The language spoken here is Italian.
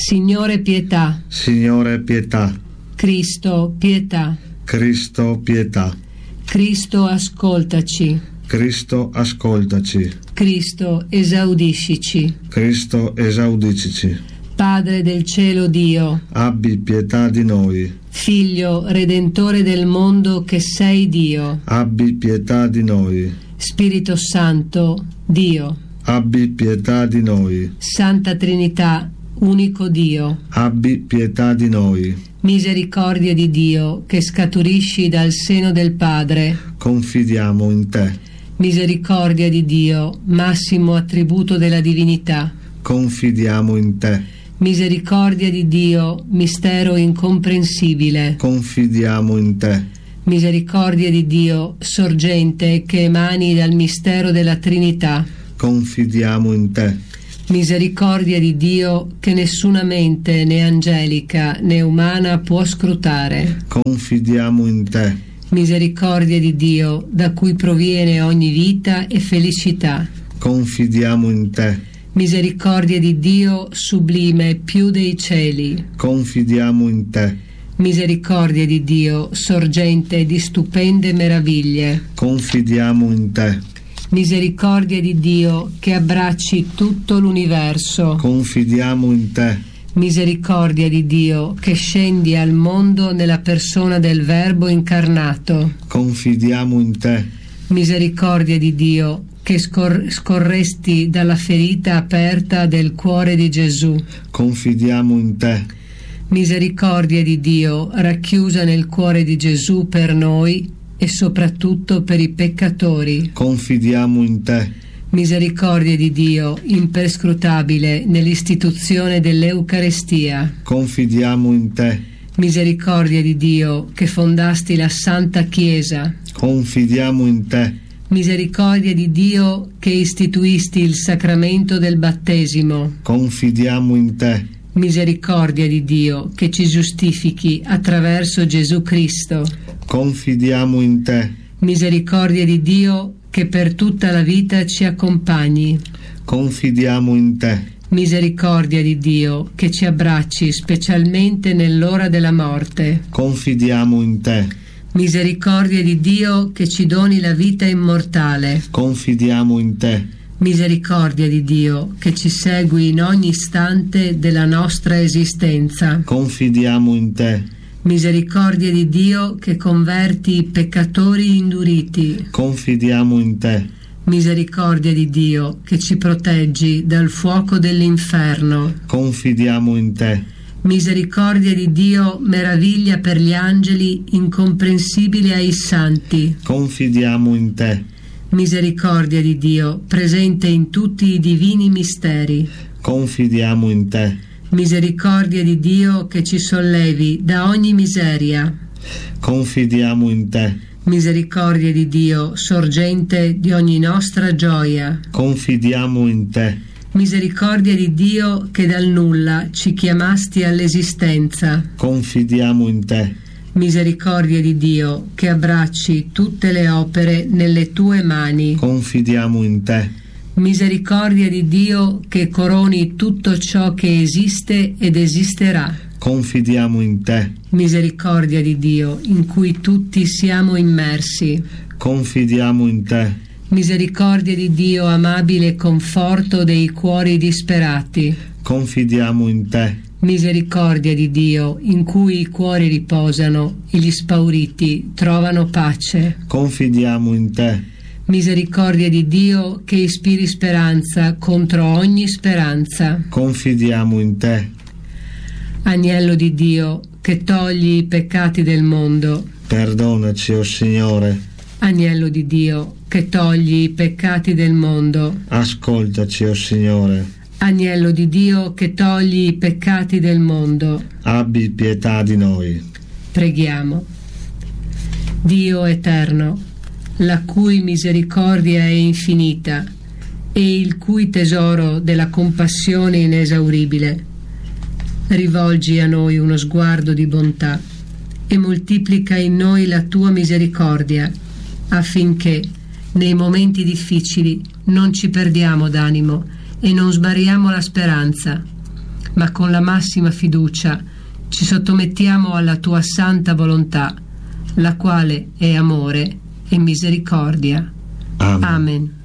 Signore pietà. Signore pietà. Cristo pietà. Cristo pietà. Cristo ascoltaci. Cristo ascoltaci. Cristo esaudiscici. Cristo esaudiscici. Padre del cielo Dio, Abbi pietà di noi. Figlio redentore del mondo che sei Dio, Abbi pietà di noi. Spirito Santo Dio, Abbi pietà di noi. Santa Trinità, unico Dio, Abbi pietà di noi. misericordia di Dio che scaturisci dal seno del Padre, Confidiamo in te. misericordia di Dio, massimo attributo della divinità, Confidiamo in te. misericordia di Dio, mistero incomprensibile, Confidiamo in te. misericordia di Dio, sorgente che emani dal mistero della Trinità, Confidiamo in te. misericordia di Dio che nessuna mente né angelica né umana può scrutare, Confidiamo in te. misericordia di Dio da cui proviene ogni vita e felicità, Confidiamo in te. misericordia di Dio sublime più dei cieli, Confidiamo in te. misericordia di Dio sorgente di stupende meraviglie, Confidiamo in te. misericordia di Dio che abbracci tutto l'universo, Confidiamo in te. misericordia di Dio che scendi al mondo nella persona del Verbo incarnato, Confidiamo in te. misericordia di Dio che scorresti dalla ferita aperta del cuore di Gesù, Confidiamo in te. misericordia di Dio racchiusa nel cuore di Gesù per noi e soprattutto per i peccatori, Confidiamo in te. misericordia di Dio imperscrutabile nell'istituzione dell'Eucarestia, Confidiamo in te. misericordia di Dio che fondasti la Santa Chiesa, Confidiamo in te. misericordia di Dio che istituisti il sacramento del battesimo, Confidiamo in te. misericordia di Dio che ci giustifichi attraverso Gesù Cristo, Confidiamo in te. misericordia di Dio che per tutta la vita ci accompagni, Confidiamo in te. misericordia di Dio che ci abbracci specialmente nell'ora della morte, Confidiamo in te. misericordia di Dio che ci doni la vita immortale, Confidiamo in te. misericordia di Dio che ci segui in ogni istante della nostra esistenza, Confidiamo in te. misericordia di Dio che converti i peccatori induriti, Confidiamo in te. misericordia di Dio che ci proteggi dal fuoco dell'inferno, Confidiamo in te. misericordia di Dio meraviglia per gli angeli incomprensibile ai santi, Confidiamo in te. misericordia di Dio presente in tutti i divini misteri, Confidiamo in te. misericordia di Dio che ci sollevi da ogni miseria, Confidiamo in te. misericordia di Dio sorgente di ogni nostra gioia, Confidiamo in te. misericordia di Dio che dal nulla ci chiamasti all'esistenza, Confidiamo in te. misericordia di Dio che abbracci tutte le opere nelle tue mani, Confidiamo in te. misericordia di Dio che coroni tutto ciò che esiste ed esisterà, Confidiamo in te. misericordia di Dio in cui tutti siamo immersi, Confidiamo in te. misericordia di Dio amabile conforto dei cuori disperati, Confidiamo in te. misericordia di Dio in cui i cuori riposano e gli spauriti trovano pace, Confidiamo in te. misericordia di Dio che ispiri speranza contro ogni speranza, Confidiamo in te. agnello di Dio che togli i peccati del mondo, Perdonaci, o Signore. agnello di Dio che togli i peccati del mondo, Ascoltaci, o Signore. agnello di Dio che togli i peccati del mondo, Abbi pietà di noi. preghiamo. Dio eterno, la cui misericordia è infinita e il cui tesoro della compassione inesauribile, rivolgi a noi uno sguardo di bontà e moltiplica in noi la tua misericordia, affinché nei momenti difficili non ci perdiamo d'animo e non sbariamo la speranza, ma con la massima fiducia ci sottomettiamo alla tua santa volontà, la quale è amore e misericordia. Amen. Amen.